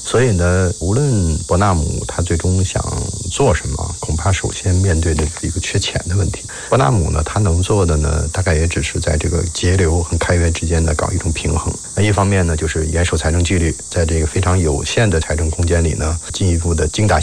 所以呢，无论伯纳姆他最终想做什么，恐怕首先面对的是一个缺钱的问题。伯纳姆呢，他能做的呢，大概也只是在这个节流和开源之间呢搞一种平衡。那一方面呢，就是严守财政纪律，在这个非常有限的财政空间里呢，进一步的精打细